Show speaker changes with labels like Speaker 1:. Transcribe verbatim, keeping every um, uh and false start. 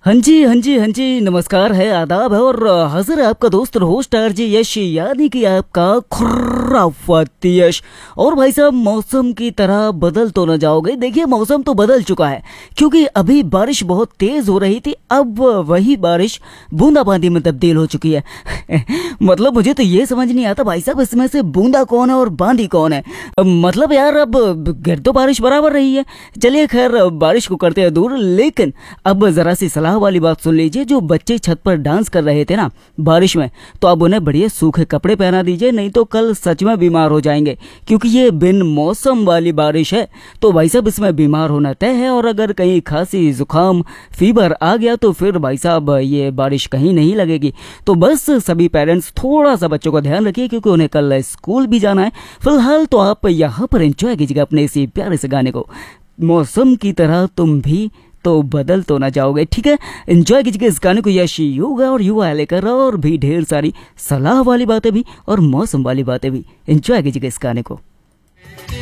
Speaker 1: हाँ जी, हाँ जी, हाँ जी, नमस्कार है, आदाब है और हाजिर है आपका दोस्त और होस्ट आरजे यश, यानी कि आपका खुराफाती यश। और भाई साहब, मौसम की तरह बदल तो न जाओगे। देखिए, मौसम तो बदल चुका है क्योंकि अभी बारिश बहुत तेज हो रही थी, अब वही बारिश बूंदाबांदी में तब्दील हो चुकी है। मतलब मुझे तो ये समझ नहीं आता भाई साहब, इसमें से बूंदा कौन है और बांदी कौन है। मतलब यार, अब गिर तो बारिश बराबर रही है। चलिए खैर, बारिश को करते हैं दूर, लेकिन अब जरा सी सलाह वाली बात सुन लीजिए। जो बच्चे छत पर डांस कर रहे थे ना बारिश में, तो अब उन्हें बढ़िया सूखे कपड़े पहना दीजिए, नहीं तो कल सच में बीमार हो जाएंगे। क्योंकि ये बिन मौसम वाली बारिश है, तो भाई साहब इसमें बीमार होना तय है। और अगर कहीं खांसी जुकाम फीवर आ गया तो फिर भाई साहब ये बारिश कहीं नहीं लगेगी। तो बस सभी पेरेंट्स थोड़ा सा बच्चों का ध्यान रखिए, क्योंकि उन्हें कल स्कूल भी जाना है। फिलहाल तो आप यहाँ पर एंजॉय कीजिएगा अपने इसी प्यारे से गाने को। मौसम की तरह तुम भी तो बदल तो ना जाओगे, ठीक है। एंजॉय कीजिए इस गाने को। यश युवा और युवा लेकर और भी ढेर सारी सलाह वाली बातें भी और मौसम वाली बातें भी। एंजॉय कीजिए इस गाने को।